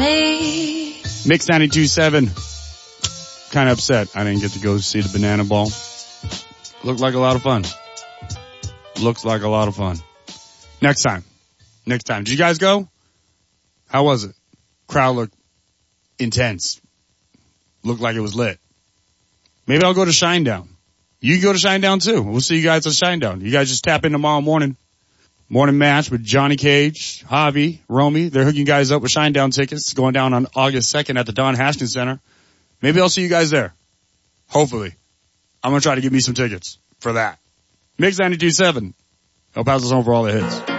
me. Mix 92.7. Kind of upset I didn't get to go see the Banana Ball. Looked like a lot of fun. Looks like a lot of fun. Next time. Did you guys go? How was it? Crowd looked intense. Looked like it was lit. Maybe I'll go to Shinedown. You can go to Shinedown too. We'll see you guys at Shinedown. You guys just tap in tomorrow morning. Morning match with Johnny Cage, Javi, Romy. They're hooking you guys up with Shinedown tickets going down on August 2nd at the Don Haskins Center. Maybe I'll see you guys there. Hopefully. I'm going to try to get me some tickets for that. Mix 92.7. El Paso's home for all the hits.